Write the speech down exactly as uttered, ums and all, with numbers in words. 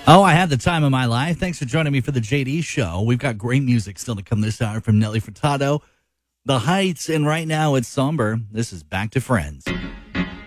Oh, I had the time of my life. Thanks for joining me for the J D Show. We've got great music still to come this hour from Nelly Furtado, The Heights, and right now it's somber. This is Back to Friends.